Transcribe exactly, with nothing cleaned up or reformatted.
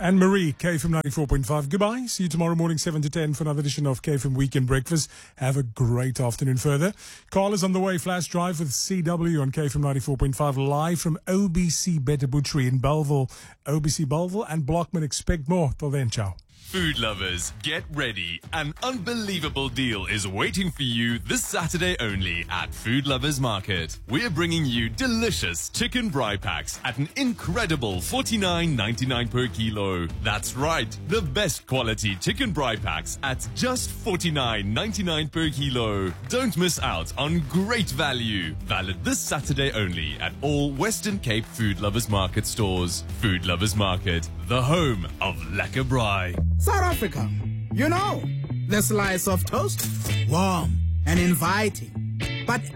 And Marie, K F M ninety-four point five. Goodbye. See you tomorrow morning, seven to ten for another edition of K F M Weekend Breakfast. Have a great afternoon further. Call is on the way. Flash Drive with C W on K F M ninety-four point five, live from O B C Better Butchery in Bellville. O B C Bellville and Blockman. Expect more. Till then, ciao. Food lovers, get ready. An unbelievable deal is waiting for you this Saturday only at Food Lovers Market. We're bringing you delicious chicken braai packs at an incredible forty-nine ninety-nine per kilo. That's right, the best quality chicken braai packs at just forty-nine ninety-nine per kilo. Don't miss out on great value. Valid this Saturday only at all Western Cape Food Lovers Market stores. Food Lovers Market, the home of lekker braai. South Africa, you know, the slice of toast, warm and inviting, but